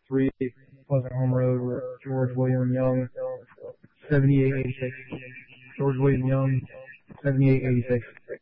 3, Pleasant Home Road, George William Young, 7886. George William Young, 7886.